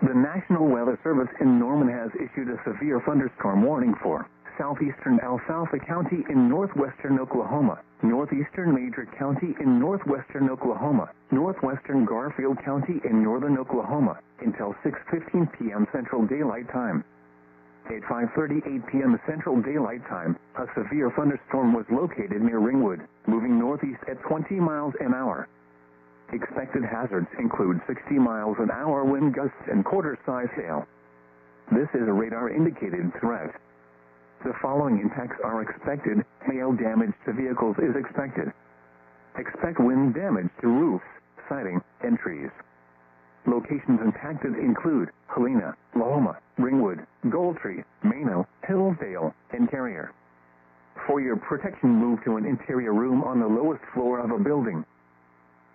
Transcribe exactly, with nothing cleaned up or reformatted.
The National Weather Service in Norman has issued a severe thunderstorm warning for southeastern Alfalfa County in northwestern Oklahoma, northeastern Major County in northwestern Oklahoma, northwestern Garfield County in northern Oklahoma, until six fifteen p m Central Daylight Time. At five thirty-eight p m Central Daylight Time, a severe thunderstorm was located near Ringwood, moving northeast at twenty miles an hour. Expected hazards include sixty miles an hour wind gusts and quarter-size hail. This is a radar-indicated threat. The following impacts are expected. Hail damage to vehicles is expected. Expect wind damage to roofs, siding, and trees. Locations impacted include Helena, Lahoma, Ringwood, Goldtree, Mano, Hillsdale, and Carrier. For your protection, move to an interior room on the lowest floor of a building.